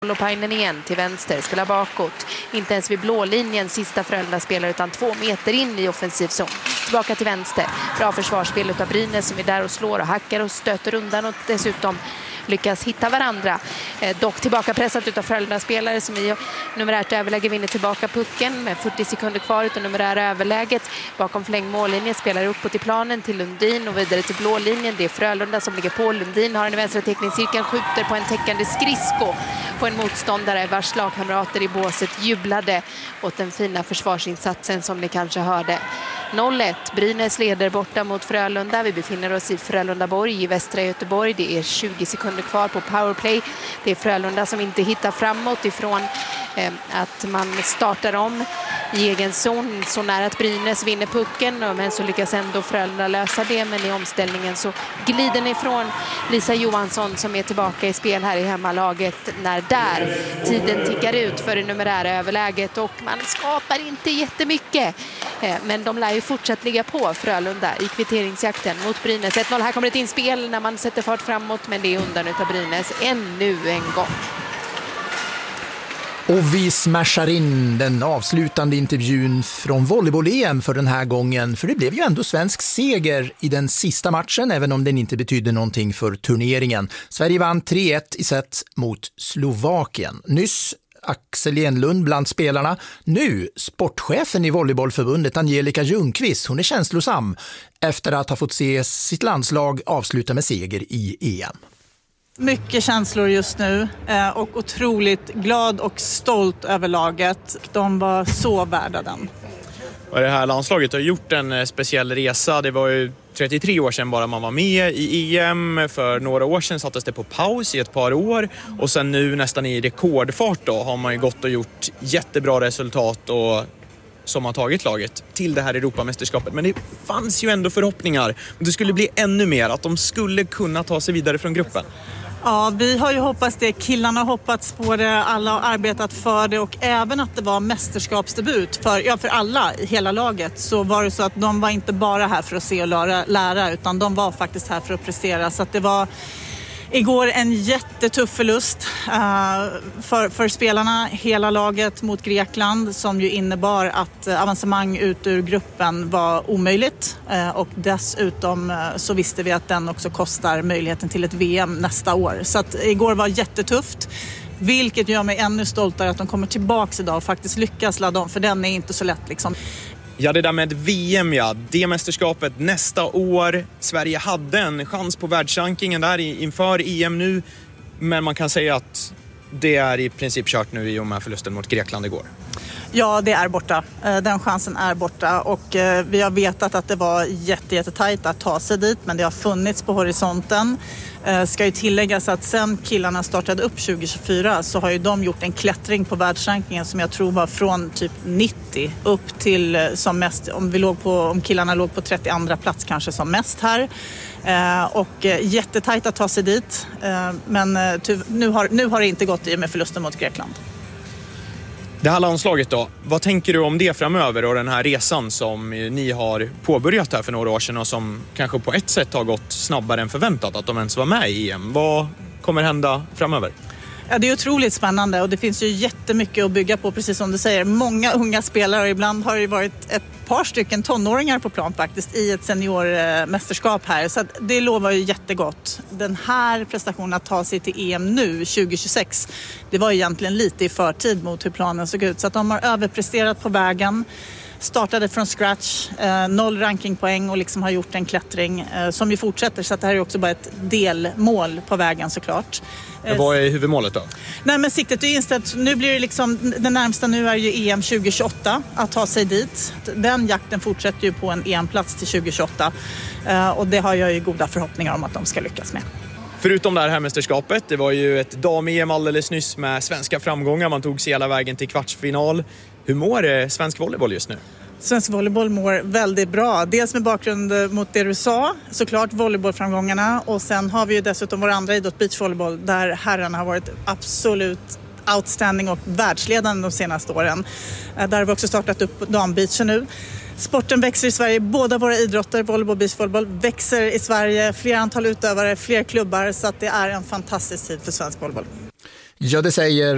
Holopainen igen till vänster, spelar bakåt. Inte ens vid blålinjen sista Frölunda spelare utan 2 meter in i offensiv zon. Tillbaka till vänster. Bra försvarsspel utav Brynäs som är där och slår och hackar och stöter undan och dessutom lyckas hitta varandra. Dock tillbaka pressat utav Frölunda-spelare som i numerärt överläge vinner tillbaka pucken med 40 sekunder kvar utav numerära överläget. Bakom förlängd mållinje spelar uppåt i planen till Lundin och vidare till blålinjen. Det är Frölunda som ligger på. Lundin har en i vänstra teckningscirkeln, skjuter på en täckande skridsko på en motståndare vars lagkamrater i båset jublade åt den fina försvarsinsatsen som ni kanske hörde. 0-1. Brynäs leder borta mot Frölunda. Vi befinner oss i Frölundaborg i västra Göteborg. Det är 20 sekunder kvar på powerplay. Det är Frölunda som inte hittar framåt ifrån att man startar om i egen zon. Så nära att Brynäs vinner pucken. Men så lyckas ändå Frölunda lösa det. Men i omställningen så glider ni ifrån Lisa Johansson som är tillbaka i spel här i hemmalaget. När där tiden tickar ut för det numerära överläget. Och man skapar inte jättemycket. Men de lär ju fortsatt ligga på Frölunda i kvitteringsjakten mot Brynäs. 1-0, här kommer ett inspel när man sätter fart framåt, men det är undan utav Brynäs ännu en gång. Och vi smashar in den avslutande intervjun från volleyboll-EM för den här gången. För det blev ju ändå svensk seger i den sista matchen, även om den inte betydde någonting för turneringen. Sverige vann 3-1 i set mot Slovakien. Nyss Axel Enlund bland spelarna. Nu sportchefen i volleybollförbundet Angelica Ljungqvist. Hon är känslosam efter att ha fått se sitt landslag avsluta med seger i EM. Mycket känslor just nu och otroligt glad och stolt över laget. De var så värda den. Och det här landslaget har gjort en speciell resa. Det var ju 33 år sedan bara man var med i EM. För några år sedan sattes det på paus i ett par år. Och sen nu nästan i rekordfart då har man ju gått och gjort jättebra resultat och som har tagit laget till det här Europamästerskapet. Men det fanns ju ändå förhoppningar. Det skulle bli ännu mer, att de skulle kunna ta sig vidare från gruppen. Ja, vi har ju hoppats det. Killarna har hoppats på det. Alla har arbetat för det. Och även att det var mästerskapsdebut för alla i hela laget, så var det så att de var inte bara här för att se och lära, utan de var faktiskt här för att prestera. Så att det var igår en jättetuff förlust för spelarna, hela laget mot Grekland, som ju innebar att avancemang ut ur gruppen var omöjligt. Och dessutom så visste vi att den också kostar möjligheten till ett VM nästa år. Så att igår var jättetufft. Vilket gör mig ännu stoltare att de kommer tillbaka idag och faktiskt lyckas ladda om, för den är inte så lätt liksom. Ja, det där med VM, ja. Det mästerskapet nästa år. Sverige hade en chans på världsrankingen där inför EM nu. Men man kan säga att det är i princip kört nu i och med förlusten mot Grekland igår. Ja, det är borta. Den chansen är borta. Och vi har vetat att det var jättetajt att ta sig dit. Men det har funnits på horisonten. Ska ju tilläggas att sen killarna startade upp 2024 så har ju de gjort en klättring på världsrankingen som jag tror var från typ 90 upp till som mest, om killarna låg på 32 plats kanske som mest här. Och jättetajt att ta sig dit. Men nu har det inte gått i med förlusten mot Grekland. Det här landslaget då, vad tänker du om det framöver och den här resan som ni har påbörjat här för några år sedan och som kanske på ett sätt har gått snabbare än förväntat att de ens var med i EM? Vad kommer hända framöver? Ja, det är otroligt spännande och det finns ju jättemycket att bygga på, precis som du säger. Många unga spelare och ibland har det varit ett par stycken tonåringar på plan faktiskt i ett seniormästerskap här. Så att det lovar ju jättegott. Den här prestationen att ta sig till EM nu 2026, det var egentligen lite i förtid mot hur planen såg ut. Så att de har överpresterat på vägen. Startade från scratch, 0 rankingpoäng och liksom har gjort en klättring som ju fortsätter. Så att det här är också bara ett delmål på vägen såklart. Men vad är huvudmålet då? Nej, men siktet är inställt. Nu blir det liksom, den närmsta nu är ju EM 2028 att ta sig dit. Den jakten fortsätter ju på en EM-plats till 2028. Och det har jag ju goda förhoppningar om att de ska lyckas med. Förutom det här mästerskapet, det var ju ett dam-EM alldeles nyss med svenska framgångar. Man tog sig hela vägen till kvartsfinal. Hur mår svensk volleyboll just nu? Svensk volleyboll mår väldigt bra. Dels med bakgrund mot det du sa, såklart volleybollframgångarna. Och sen har vi ju dessutom vår andra idrott, beachvolleyboll, där herrarna har varit absolut outstanding och världsledande de senaste åren. Där har vi också startat upp dambeachen nu. Sporten växer i Sverige, båda våra idrotter, volleyboll och beachvolleyboll, växer i Sverige. Fler antal utövare, fler klubbar, så att det är en fantastisk tid för svensk volleyboll. Ja, det säger